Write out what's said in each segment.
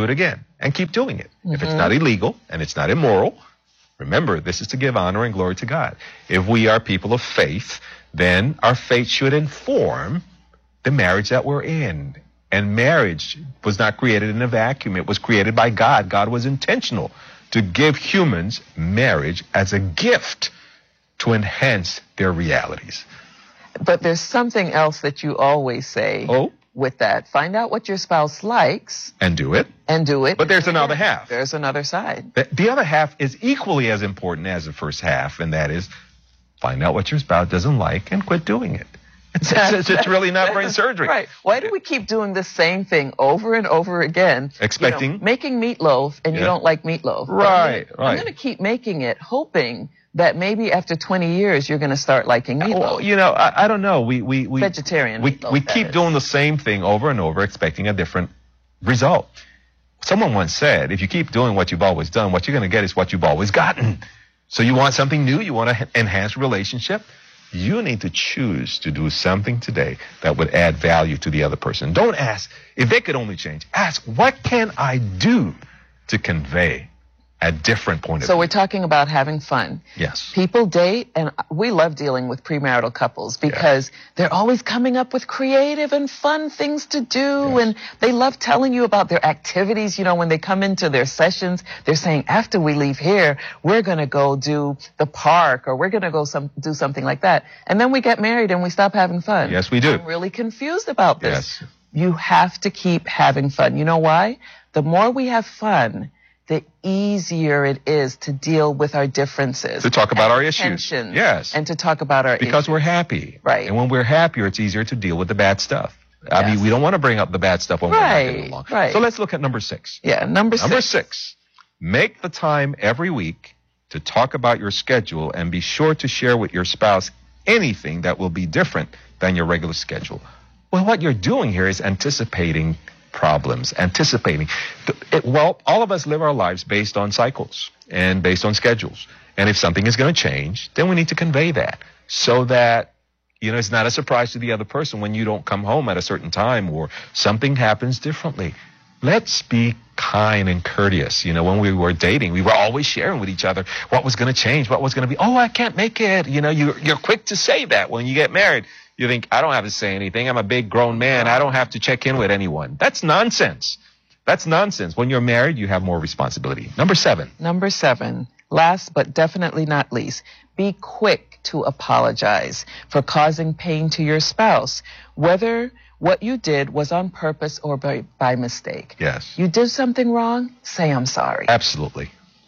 do it again and keep doing it. If it's not illegal and it's not immoral, remember, this is to give honor and glory to God. If we are people of faith, then our faith should inform the marriage that we're in. And marriage was not created in a vacuum. It was created by God. God was intentional to give humans marriage as a gift to enhance their realities. But there's something else that you always say with that. Find out what your spouse likes. And do it. And do it. But there's another half. There's another side. The other half is equally as important as the first half, and that is find out what your spouse doesn't like and quit doing it. It's really not brain surgery. Right. Why do we keep doing the same thing over and over again? Expecting. Making meatloaf and you don't like meatloaf. Right, right. I'm going to keep making it, hoping that maybe after 20 years you're going to start liking meatloaf. Well, I don't know. We vegetarian meatloaf, we keep doing the same thing over and over, expecting a different result. Someone once said, if you keep doing what you've always done, what you're going to get is what you've always gotten. So you want something new, you want to enhance relationship, you need to choose to do something today that would add value to the other person. Don't ask if they could only change. Ask, what can I do to convey a different point of view? So we're talking about having fun. Yes. People date, and we love dealing with premarital couples because they're always coming up with creative and fun things to do, and they love telling you about their activities. You know, when they come into their sessions, they're saying, after we leave here, we're going to go do the park, or we're going to go do something like that. And then we get married and we stop having fun. Yes, we do. I'm really confused about this. Yes. You have to keep having fun. You know why? The more we have fun, the easier it is to deal with our differences. To talk about our issues. Tensions, yes. And to talk about our because issues. We're happy. Right. And when we're happier, it's easier to deal with the bad stuff. I mean, we don't want to bring up the bad stuff when we're not getting along. Right. So let's look at number 6. Yeah, number 6. Number 6. Make the time every week to talk about your schedule and be sure to share with your spouse anything that will be different than your regular schedule. Well, what you're doing here is anticipating problems, anticipating. Well, all of us live our lives based on cycles and based on schedules. And if something is going to change, then we need to convey that so that, it's not a surprise to the other person when you don't come home at a certain time or something happens differently. Let's be kind and courteous. When we were dating, we were always sharing with each other what was going to change, what was going to be. Oh, I can't make it. You're quick to say that when you get married. You think, I don't have to say anything. I'm a big grown man. I don't have to check in with anyone. That's nonsense. That's nonsense. When you're married, you have more responsibility. Number 7. Number 7. Last but definitely not least, be quick to apologize for causing pain to your spouse, whether what you did was on purpose or by mistake. Yes. You did something wrong, say I'm sorry. Absolutely.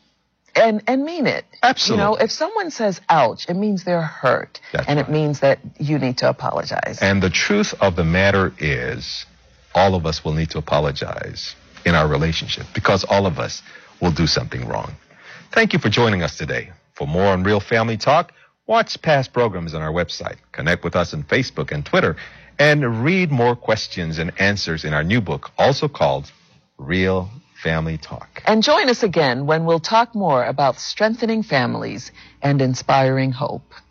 And mean it. Absolutely. If someone says ouch, it means they're hurt. That's and right. It means that you need to apologize. And the truth of the matter is, all of us will need to apologize in our relationship because all of us will do something wrong. Thank you for joining us today. For more on Real Family Talk, watch past programs on our website, connect with us on Facebook and Twitter, and read more questions and answers in our new book, also called Real Family Talk. And join us again when we'll talk more about strengthening families and inspiring hope.